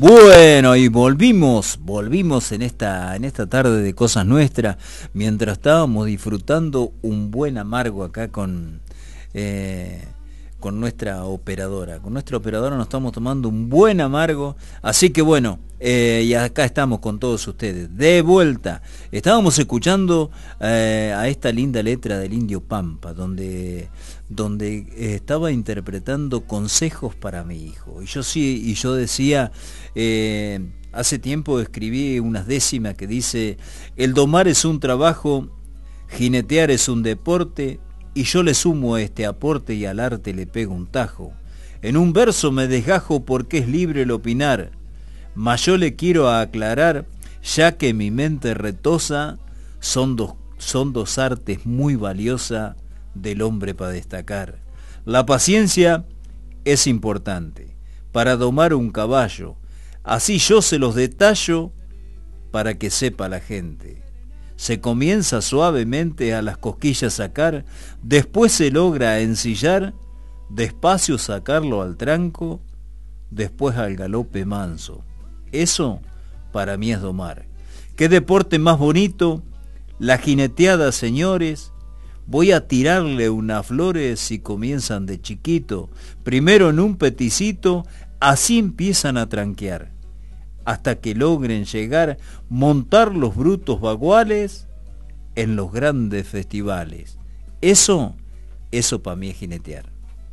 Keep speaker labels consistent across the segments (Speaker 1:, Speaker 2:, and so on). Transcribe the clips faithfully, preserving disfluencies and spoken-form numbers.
Speaker 1: Bueno, y volvimos, volvimos en esta, en esta tarde de Cosas Nuestras, mientras estábamos disfrutando un buen amargo acá con, eh, con nuestra operadora. Con nuestra operadora nos estamos tomando un buen amargo, así que bueno, eh, y acá estamos con todos ustedes, de vuelta. Estábamos escuchando eh, a esta linda letra del Indio Pampa, donde... donde eh, estaba interpretando consejos para mi hijo. Y yo sí, y yo decía, eh, hace tiempo escribí unas décimas que dice: el domar es un trabajo, jinetear es un deporte, y yo le sumo este aporte y al arte le pego un tajo. En un verso me desgajo porque es libre el opinar, mas yo le quiero aclarar, ya que mi mente retosa, son dos, son dos artes muy valiosas del hombre para destacar. La paciencia es importante para domar un caballo, así yo se los detallo para que sepa la gente. Se comienza suavemente a las cosquillas sacar, después se logra ensillar, despacio sacarlo al tranco, después al galope manso. Eso para mí es domar. ¿Qué deporte más bonito? La jineteada, señores. Voy a tirarle unas flores si comienzan de chiquito, primero en un peticito, así empiezan a tranquear, hasta que logren llegar, montar los brutos baguales en los grandes festivales. Eso, eso para mí es jinetear.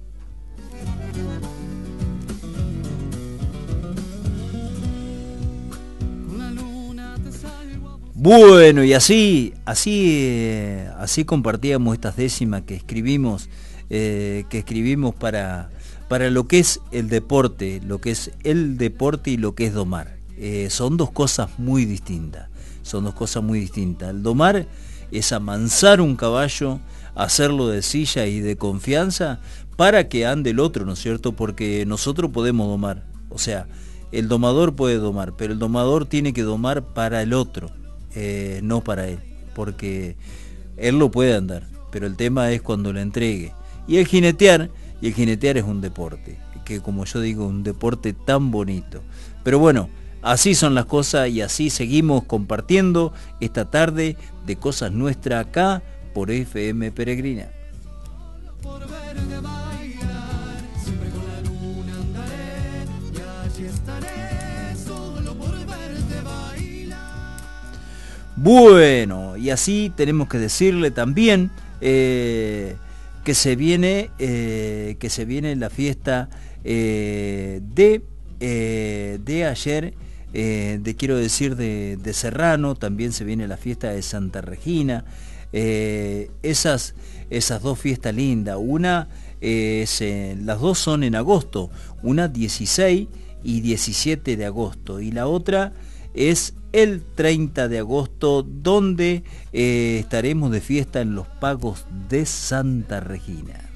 Speaker 1: Bueno, y así, así, eh, así compartíamos estas décimas que escribimos, eh, que escribimos para, para lo que es el deporte, lo que es el deporte y lo que es domar. Eh, son dos cosas muy distintas, son dos cosas muy distintas. El domar es amansar un caballo, hacerlo de silla y de confianza para que ande el otro, ¿no es cierto? Porque nosotros podemos domar, o sea, el domador puede domar, pero el domador tiene que domar para el otro. Eh, no para él, porque él lo puede andar, pero el tema es cuando lo entregue. Y el jinetear, y el jinetear es un deporte, que como yo digo, un deporte tan bonito. Pero bueno, así son las cosas y así seguimos compartiendo esta tarde de Cosas Nuestras acá por F M Peregrina. Por verte bailar, siempre con la luna andaré, y allí estaré, solo por verte bailar. Bueno, y así tenemos que decirle también eh, que se viene eh, que se viene la fiesta eh, de eh, de ayer, eh, de quiero decir de, de Serrano. También se viene la fiesta de Santa Regina. Eh, esas esas dos fiestas lindas. Una eh, se, las dos son en agosto. Una dieciséis y diecisiete de agosto y la otra es el treinta de agosto, donde eh, estaremos de fiesta en los Pagos de Santa Regina.